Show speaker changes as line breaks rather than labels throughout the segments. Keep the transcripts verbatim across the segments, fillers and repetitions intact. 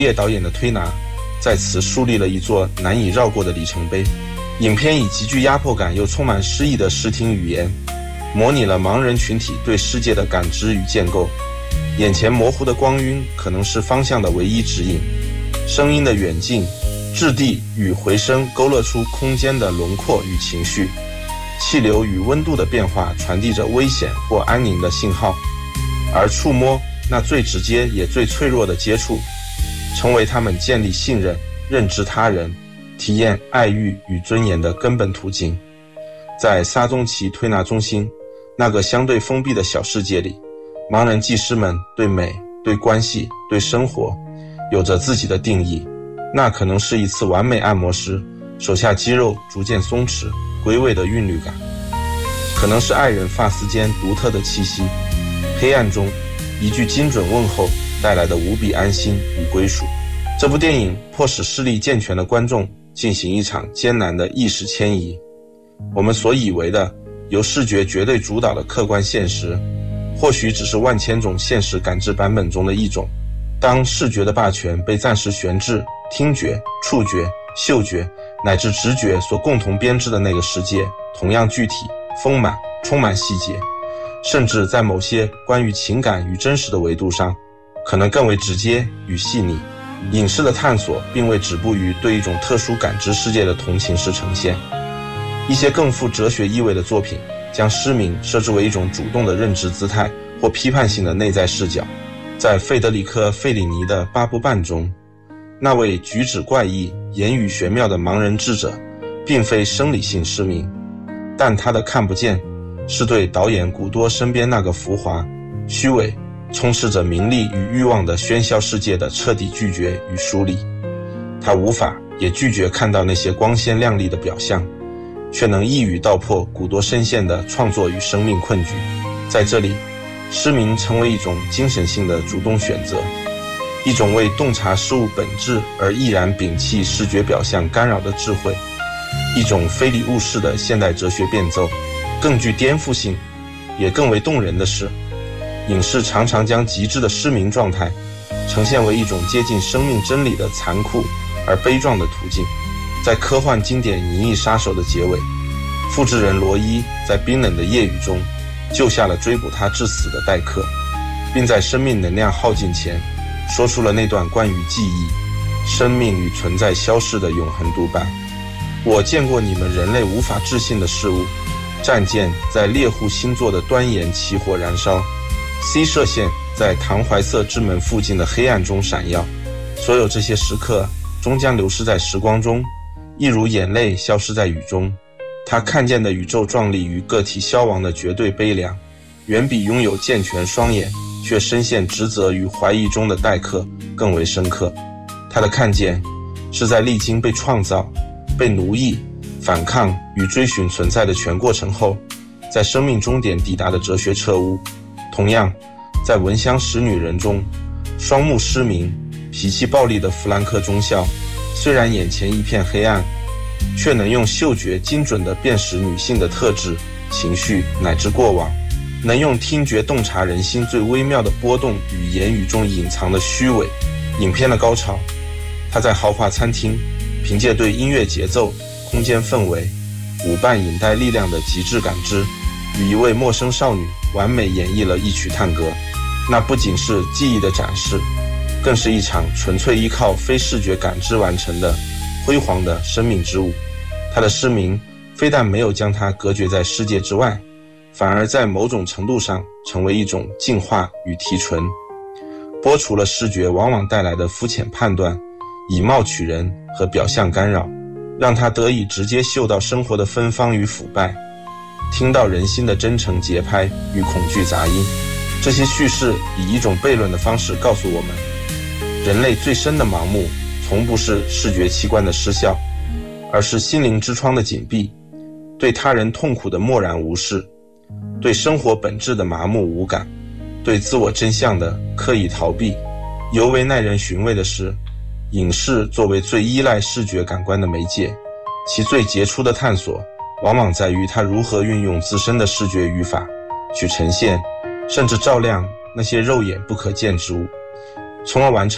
叶导演的推拿在此树立了一座难以绕过的里程碑。影片以极具压迫感又充满诗意的视听语言，模拟了盲人群体对世界的感知与建构。眼前模糊的光晕可能是方向的唯一指引，声音的远近、质地与回声勾勒出空间的轮廓与情绪，气流与温度的变化传递着危险或安宁的信号，而触摸，那最直接也最脆弱的接触，成为他们建立信任、认知他人、体验爱欲与尊严的根本途径。在沙宗奇推拿中心那个相对封闭的小世界里，盲人技师们对美、对关系、对生活有着自己的定义。那可能是一次完美按摩时手下肌肉逐渐松弛归位的韵律感，可能是爱人发丝间独特的气息，黑暗中一句精准问候带来的无比安心与归属。这部电影迫使视力健全的观众进行一场艰难的意识迁移。我们所以为的由视觉绝对主导的客观现实，或许只是万千种现实感知版本中的一种。当视觉的霸权被暂时悬置，听觉、触觉、嗅觉乃至直觉所共同编织的那个世界同样具体、丰满、充满细节，甚至在某些关于情感与真实的维度上可能更为直接与细腻。影视的探索并未止步于对一种特殊感知世界的同情式呈现，一些更富哲学意味的作品将失明设置为一种主动的认知姿态或批判性的内在视角。在费德里克·费里尼的《八部半》中，那位举止怪异、言语玄妙的盲人智者并非生理性失明，但他的看不见是对导演古多身边那个浮华、虚伪、充斥着名利与欲望的喧嚣世界的彻底拒绝与疏离。他无法也拒绝看到那些光鲜亮丽的表象，却能一语道破古多深陷的创作与生命困局。在这里，失明成为一种精神性的主动选择，一种为洞察事物本质而毅然摒弃视觉表象干扰的智慧，一种非礼勿视的现代哲学变奏。更具颠覆性也更为动人的是，影视常常将极致的失明状态呈现为一种接近生命真理的残酷而悲壮的途径。在科幻经典《银翼杀手》的结尾，复制人罗伊在冰冷的夜雨中救下了追捕他致死的戴克，并在生命能量耗尽前说出了那段关于记忆、生命与存在消逝的永恒独白。我见过你们人类无法置信的事物，战舰在猎户星座的端岩起火燃烧， C 射线在唐怀瑟之门附近的黑暗中闪耀。所有这些时刻终将流失在时光中，一如眼泪消失在雨中。他看见的宇宙壮丽与个体消亡的绝对悲凉，远比拥有健全双眼却深陷职责与怀疑中的戴克更为深刻。他的看见是在历经被创造、被奴役、反抗与追寻存在的全过程后，在生命终点抵达的哲学彻悟。同样，在闻香识女人中，双目失明、脾气暴力的弗兰克中校，虽然眼前一片黑暗，却能用嗅觉精准地辨识女性的特质、情绪乃至过往，能用听觉洞察人心最微妙的波动与言语中隐藏的虚伪。影片的高潮，他在豪华餐厅凭借对音乐节奏、空间氛围、舞伴引带力量的极致感知，与一位陌生少女完美演绎了一曲探戈。那不仅是技艺的展示，更是一场纯粹依靠非视觉感知完成的辉煌的生命之舞。他的失明非但没有将他隔绝在世界之外，反而在某种程度上成为一种净化与提纯，剥除了视觉往往带来的肤浅判断、以貌取人和表象干扰，让他得以直接嗅到生活的芬芳与腐败，听到人心的真诚节拍与恐惧杂音。这些叙事以一种悖论的方式告诉我们，人类最深的盲目从不是视觉器官的失效，而是心灵之窗的紧闭，对他人痛苦的漠然无视，对生活本质的麻木无感，对自我真相的刻意逃避。尤为耐人寻味的是，影视作为最依赖视觉感官的媒介，其最杰出的探索往往在于它如何运用自身的视觉语法去呈现甚至照亮那些肉眼不可见之物，从而完成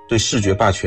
对视觉霸权